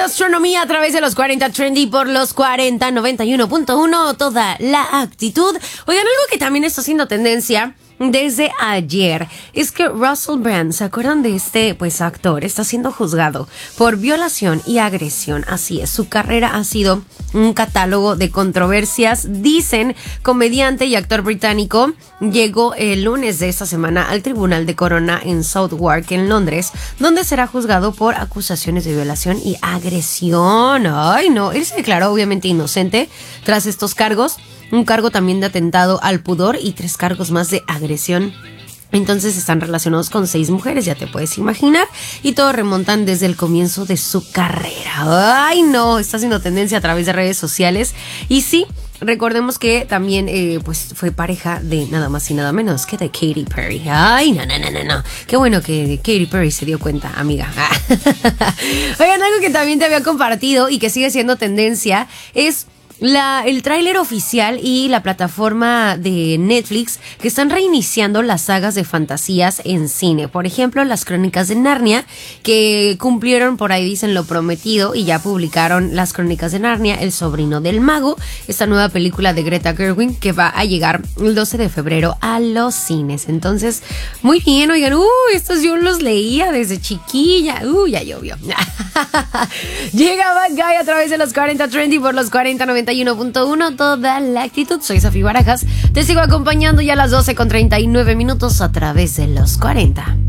Gastronomía a través de los 40 Trendy por los 40 91.1, toda la actitud. Oigan, algo que también está haciendo tendencia desde ayer es que Russell Brand, ¿se acuerdan de este actor? Está siendo juzgado por violación y agresión. Así es, su carrera ha sido un catálogo de controversias. Dicen, comediante y actor británico llegó el lunes de esta semana al tribunal de Corona en Southwark, en Londres, donde será juzgado por acusaciones de violación y agresión. Ay, no, él se declaró obviamente inocente tras estos cargos. Un cargo también de atentado al pudor y 3 cargos más de agresión. Entonces están relacionados con 6 mujeres, ya te puedes imaginar. Y todo remontan desde el comienzo de su carrera. Ay, no, está haciendo tendencia a través de redes sociales. Y sí, recordemos que también fue pareja de nada más y nada menos que de Katy Perry. Ay, no. Qué bueno que Katy Perry se dio cuenta, amiga. Oigan, algo que también te había compartido y que sigue siendo tendencia es el tráiler oficial y la plataforma de Netflix que están reiniciando las sagas de fantasías en cine. Por ejemplo, las Crónicas de Narnia, que cumplieron por ahí, dicen, lo prometido, y ya publicaron las Crónicas de Narnia, El sobrino del mago, esta nueva película de Greta Gerwig que va a llegar el 12 de febrero a los cines. Entonces, muy bien, oigan, estos yo los leía desde chiquilla. Ya llovió. Llega Bad Guy a través de los 40 Trendy por los 4091.1, toda la actitud. Soy Safi Barajas, te sigo acompañando ya a las 12:39 a través de los 40.